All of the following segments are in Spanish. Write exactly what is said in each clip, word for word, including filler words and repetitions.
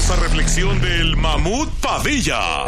poderosa reflexión del Mamut Padilla.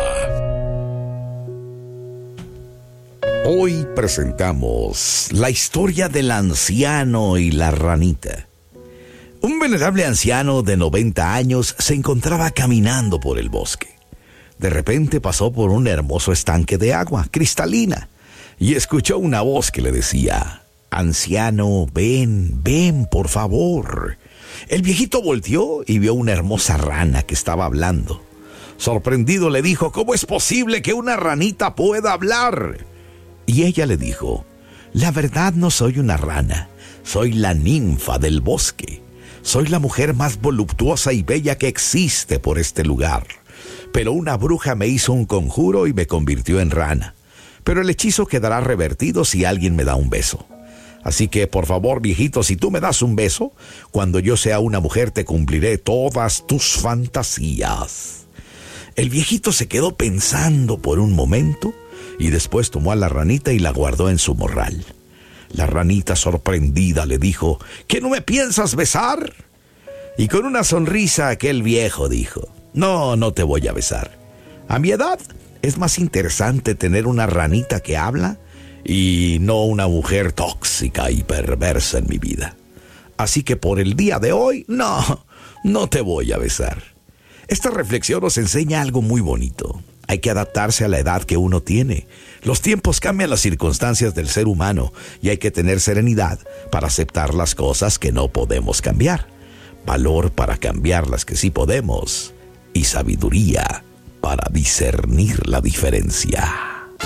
Hoy presentamos la historia del anciano y la ranita. Un venerable anciano de noventa años se encontraba caminando por el bosque. De repente pasó por un hermoso estanque de agua cristalina y escuchó una voz que le decía: «Anciano, ven, ven, por favor». El viejito volteó y vio una hermosa rana que estaba hablando. Sorprendido le dijo: «¿Cómo es posible que una ranita pueda hablar?». Y ella le dijo: «La verdad, no soy una rana, soy la ninfa del bosque. Soy la mujer más voluptuosa y bella que existe por este lugar. Pero una bruja me hizo un conjuro y me convirtió en rana. Pero el hechizo quedará revertido si alguien me da un beso. Así que, por favor, viejito, si tú me das un beso, cuando yo sea una mujer te cumpliré todas tus fantasías». El viejito se quedó pensando por un momento y después tomó a la ranita y la guardó en su morral. La ranita, sorprendida, le dijo: «¿Que no me piensas besar?». Y con una sonrisa aquel viejo dijo: «No, no te voy a besar. A mi edad es más interesante tener una ranita que habla y no una mujer tóxica y perversa en mi vida. Así que por el día de hoy, no, no te voy a besar». Esta reflexión nos enseña algo muy bonito. Hay que adaptarse a la edad que uno tiene. Los tiempos cambian las circunstancias del ser humano y hay que tener serenidad para aceptar las cosas que no podemos cambiar, valor para cambiar las que sí podemos y sabiduría para discernir la diferencia.